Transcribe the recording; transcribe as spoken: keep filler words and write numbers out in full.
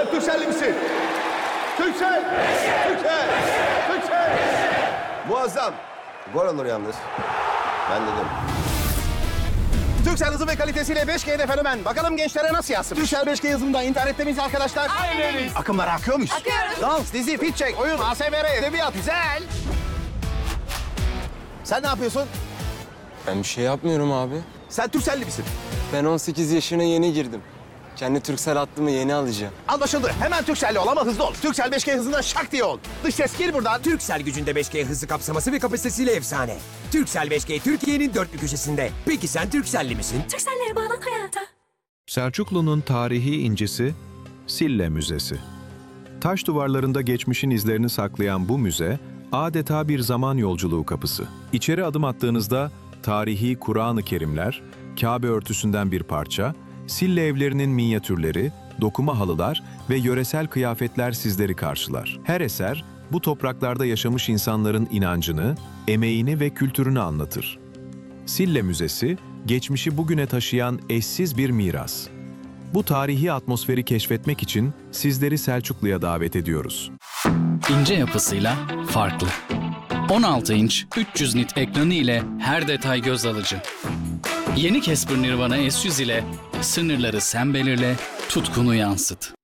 Sen Türkcelli misin? Türkcell! Türkcell! Türkcell! Muazzam. Gol olur yalnız. Ben dedim. Türkcell hızı ve kalitesiyle beş G'de fenomen. Bakalım gençlere nasıl yazsın? Türkcell beş G hızında internette miyiz arkadaşlar? Aynen. Akımlar akıyor muyuz? Akıyoruz. Dans, dizi, fit check, oyun, A S M R, edebiyat. Güzel. Sen ne yapıyorsun? Ben bir şey yapmıyorum abi. Sen Türkcelli misin? Ben on sekiz yaşına yeni girdim. Kendi Turkcell hattımı yeni alacağım. Anlaşıldı. Hemen Türkcelli ol ama hızlı ol. Türkcell beş G hızında şak diye ol. Dış ses gir buradan. Turkcell gücünde beş G hızı kapsaması ve kapasitesiyle efsane. Turkcell beş G Türkiye'nin dört bir köşesinde. Peki sen Turkcell'li misin? Türkcellere bağlan hayata. Selçuklu'nun tarihi incisi Sille Müzesi. Taş duvarlarında geçmişin izlerini saklayan bu müze adeta bir zaman yolculuğu kapısı. İçeri adım attığınızda tarihi Kur'an-ı Kerimler, Kabe örtüsünden bir parça, Sille evlerinin minyatürleri, dokuma halılar ve yöresel kıyafetler sizleri karşılar. Her eser bu topraklarda yaşamış insanların inancını, emeğini ve kültürünü anlatır. Sille Müzesi, geçmişi bugüne taşıyan eşsiz bir miras. Bu tarihi atmosferi keşfetmek için sizleri Selçuklu'ya davet ediyoruz. İnce yapısıyla farklı. on altı inç üç yüz nit ekranı ile her detay göz alıcı. Yeni Casper Nirvana S yüz ile sınırları sen belirle, tutkunu yansıt.